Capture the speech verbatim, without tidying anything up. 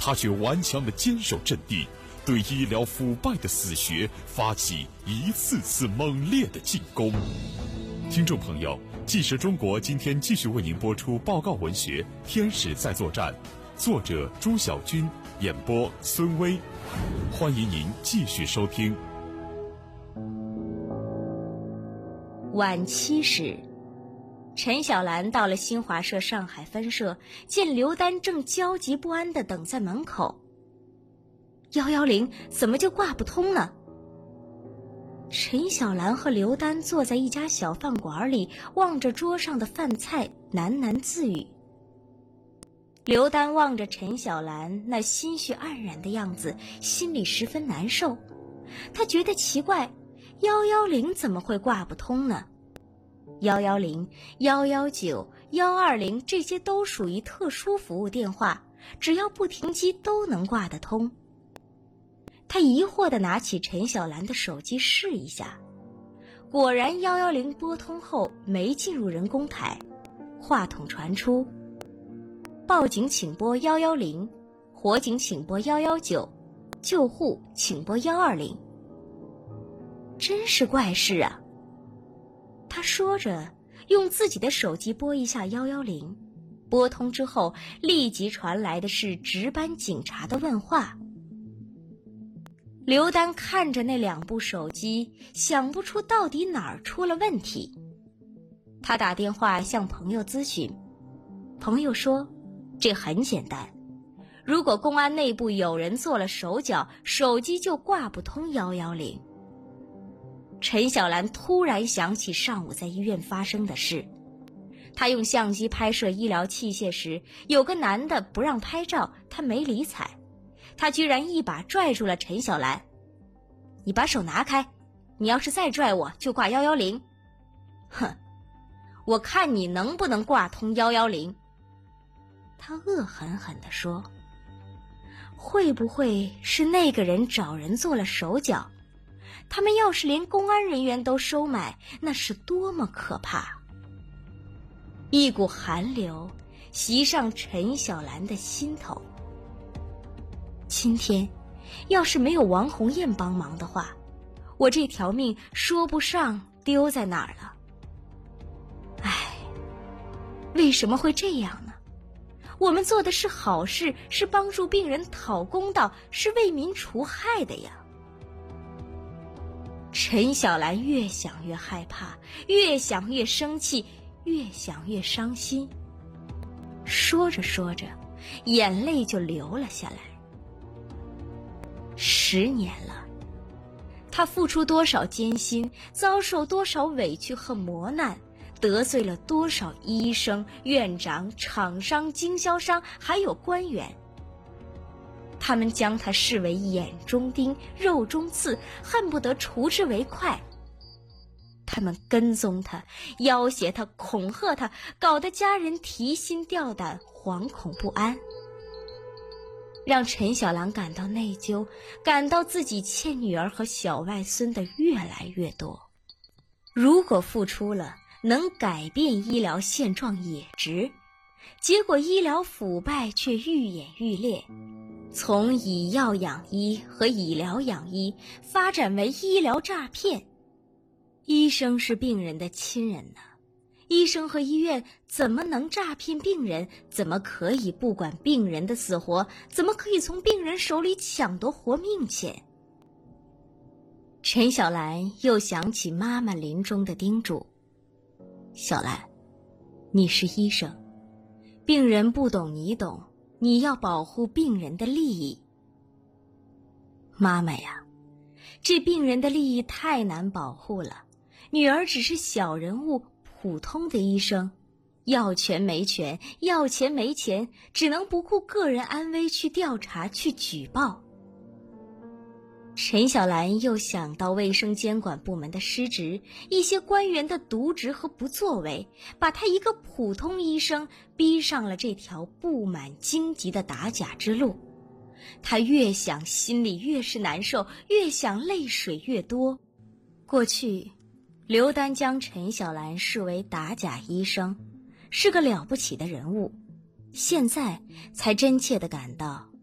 他却顽强地坚守阵地，对医疗腐败的死穴发起一次次猛烈的进攻。听众朋友，纪实中国今天继续为您播出报告文学《天使在作战》，作者朱晓军，演播孙威。欢迎您继续收听。 晚七时，陈小兰到了新华社上海分社，见刘丹正焦急不安地等在门口。一一零怎么就挂不通呢？陈小兰和刘丹坐在一家小饭馆里，望着桌上的饭菜，喃喃自语。刘丹望着陈小兰那心绪黯然的样子，心里十分难受。他觉得奇怪，一一零怎么会挂不通呢？一一零、一一九、一二零这些都属于特殊服务电话，只要不停机都能挂得通。他疑惑地拿起陈小兰的手机试一下，果然一一零拨通后没进入人工台，话筒传出：报警请拨一一零，火警请拨一一九，救护请拨一二零。真是怪事啊！他说着，用自己的手机拨一下一一零，拨通之后，立即传来的是值班警察的问话。刘丹看着那两部手机，想不出到底哪儿出了问题。他打电话向朋友咨询，朋友说这很简单，如果公安内部有人做了手脚，手机就挂不通一一零。陈小兰突然想起上午在医院发生的事，她用相机拍摄医疗器械时，有个男的不让拍照，她没理睬，她居然一把拽住了陈小兰：你把手拿开，你要是再拽我就挂一一零。哼，我看你能不能挂通一一零。他恶狠狠地说。会不会是那个人找人做了手脚？他们要是连公安人员都收买，那是多么可怕！一股寒流袭上陈小兰的心头。今天要是没有王红艳帮忙的话，我这条命说不上丢在哪儿了。唉，为什么会这样呢？我们做的是好事，是帮助病人讨公道，是为民除害的呀。陈小兰越想越害怕，越想越生气，越想越伤心。说着说着，眼泪就流了下来。十年了，她付出多少艰辛，遭受多少委屈和磨难，得罪了多少医生、院长、厂商、经销商，还有官员。他们将他视为眼中钉、肉中刺，恨不得除之为快。他们跟踪他，要挟他，恐吓他，搞得家人提心吊胆，惶恐不安，让陈小兰感到内疚，感到自己欠女儿和小外孙的越来越多。如果付出了，能改变医疗现状也值，结果医疗腐败却愈演愈烈，从以药养医和以疗养医发展为医疗诈骗。医生是病人的亲人呢，医生和医院怎么能诈骗病人？怎么可以不管病人的死活？怎么可以从病人手里抢夺活命钱？陈小兰又想起妈妈临终的叮嘱：小兰，你是医生，病人不懂你懂，你要保护病人的利益。妈妈呀，这病人的利益太难保护了，女儿只是小人物，普通的医生，要权没权，要钱没钱，只能不顾个人安危去调查，去举报。陈小兰又想到卫生监管部门的失职，一些官员的渎职和不作为，把她一个普通医生逼上了这条布满荆棘的打假之路。她越想心里越是难受，越想泪水越多。过去刘丹将陈小兰视为打假医生，是个了不起的人物，现在才真切地感到